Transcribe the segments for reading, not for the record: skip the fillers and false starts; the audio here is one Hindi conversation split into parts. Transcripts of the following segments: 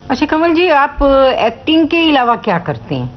अच्छा कमल जी, आप एक्टिंग के अलावा क्या करते हैं?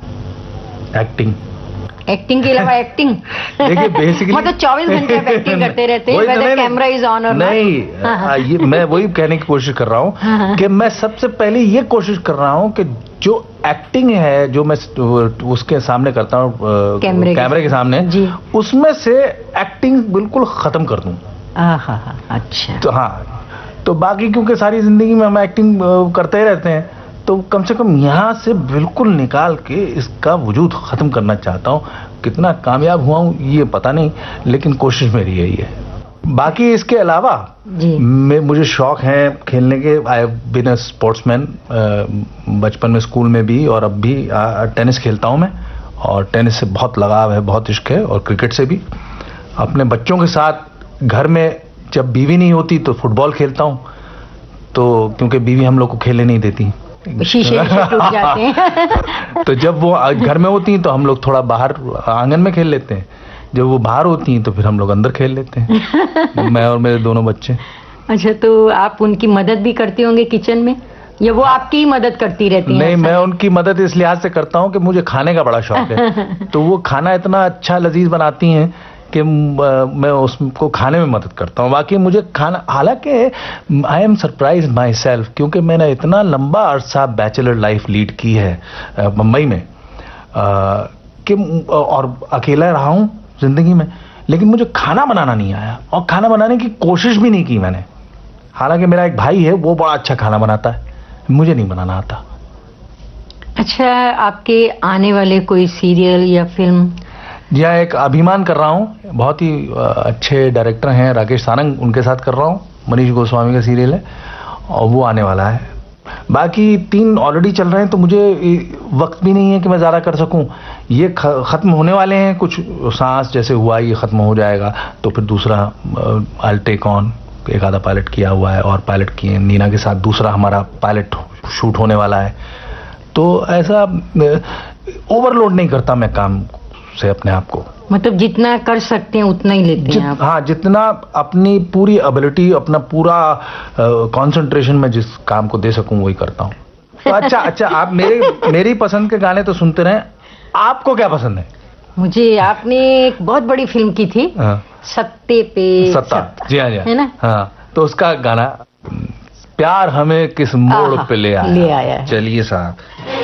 एक्टिंग के अलावा एक्टिंग देखिए बेसिकली मतलब 24 घंटे आप एक्टिंग करते रहते हैं, whether कैमरा इज ऑन और नहीं। ये मैं वही कहने की कोशिश कर रहा हूँ कि मैं सबसे पहले ये कोशिश कर रहा हूँ कि जो एक्टिंग है जो मैं उसके सामने करता हूँ कैमरे के सामने जी, उसमें से एक्टिंग बिल्कुल खत्म कर दूं। अच्छा। तो हाँ, तो बाकी क्योंकि सारी जिंदगी में हम एक्टिंग करते ही रहते हैं, तो कम से कम यहाँ से बिल्कुल निकाल के इसका वजूद खत्म करना चाहता हूँ। कितना कामयाब हुआ हूँ ये पता नहीं, लेकिन कोशिश मेरी यही है। बाकी इसके अलावा मुझे शौक है खेलने के। I have been a sportsman, बचपन में स्कूल में भी और अब भी टेनिस खेलता हूँ मैं, और टेनिस से बहुत लगाव है, बहुत इश्क है, और क्रिकेट से भी। अपने बच्चों के साथ घर में जब बीवी नहीं होती तो फुटबॉल खेलता हूँ, तो क्योंकि बीवी हम लोग को खेलने नहीं देती, शीशे टूट जाते हैं। तो जब वो घर में होती हैं तो हम लोग थोड़ा बाहर आंगन में खेल लेते हैं, जब वो बाहर होती हैं तो फिर हम लोग अंदर खेल लेते हैं, मैं और मेरे दोनों बच्चे। अच्छा, तो आप उनकी मदद भी करते होंगे किचन में, या वो आपकी ही मदद करती रहती हैं? नहीं, मैं उनकी मदद इस लिहाज से करता हूँ कि मुझे खाने का बड़ा शौक है, तो वो खाना इतना अच्छा लजीज बनाती हैं कि मैं उसको खाने में मदद करता हूँ। बाकी मुझे खाना, हालांकि I am surprise my self, क्योंकि मैंने इतना लंबा अरसा बैचलर लाइफ लीड की है मुंबई में, कि और अकेला रहा हूँ जिंदगी में, लेकिन मुझे खाना बनाना नहीं आया, और खाना बनाने की कोशिश भी नहीं की मैंने। हालांकि मेरा एक भाई है, वो बड़ा अच्छा खाना बनाता है, मुझे नहीं बनाना आता। अच्छा, आपके आने वाले कोई सीरियल या फिल्म? जी हाँ, एक अभिमान कर रहा हूँ, बहुत ही अच्छे डायरेक्टर हैं राकेश सारंग, उनके साथ कर रहा हूँ। मनीष गोस्वामी का सीरियल है और वो आने वाला है। बाकी 3 ऑलरेडी चल रहे हैं, तो मुझे वक्त भी नहीं है कि मैं ज़्यादा कर सकूं। ये ख़त्म होने वाले हैं, कुछ सांस जैसे हुआ ये ख़त्म हो जाएगा, तो फिर दूसरा आई टेक ऑन, एक आधा पायलट किया हुआ है, और पायलट किए नीना के साथ, दूसरा हमारा पायलट शूट होने वाला है। तो ऐसा ओवरलोड नहीं करता मैं काम से अपने आप को, मतलब जितना कर सकते हैं उतना ही लेते हैं आप? हाँ, जितना अपनी पूरी एबिलिटी, अपना पूरा कंसंट्रेशन में जिस काम को दे सकूं वही करता हूँ। तो अच्छा, आप मेरी पसंद के गाने तो सुनते रहें, आपको क्या पसंद है? मुझे आपने एक बहुत बड़ी फिल्म की थी, सत्ते पे सत्ता, जी हाँ, है ना? हाँ, तो उसका गाना प्यार हमें किस मोड़ पे ले आया। चलिए साहब।